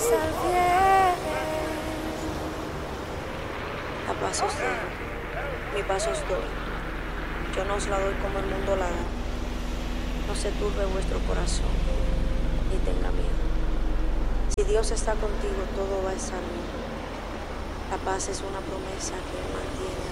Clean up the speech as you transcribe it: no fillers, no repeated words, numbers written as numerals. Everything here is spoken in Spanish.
estar bien. La paz os dejo, mi paz os doy. Yo no os la doy como el mundo la da. No se turbe vuestro corazón, ni tenga miedo. Si Dios está contigo, todo va a estar bien. La paz es una promesa que Él mantiene